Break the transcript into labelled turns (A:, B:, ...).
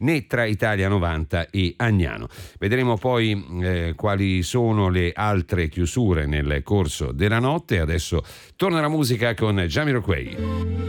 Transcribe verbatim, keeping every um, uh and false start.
A: né tra Italia novanta e Agnano. Vedremo poi eh, quali sono le altre chiusure nel corso della notte. Adesso torna la musica con Jamiroquai.